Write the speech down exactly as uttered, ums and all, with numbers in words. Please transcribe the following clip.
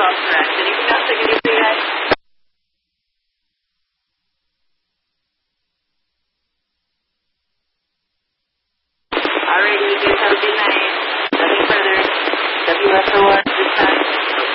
all correct. Anything else I can do for you guys? Alrighty, you guys have a good night. Nothing further. W S O